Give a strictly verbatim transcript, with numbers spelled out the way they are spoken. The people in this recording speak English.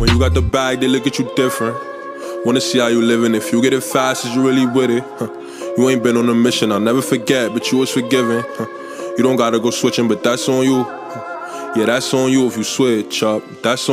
When you got the bag, they look at you different. Wanna see how you living. If you get it fast, is you really with it? Huh. You ain't been on a mission, I'll never forget, but you was forgiven. Huh. You don't gotta go switching, but that's on you. Yeah, that's on you if you switch up. That's on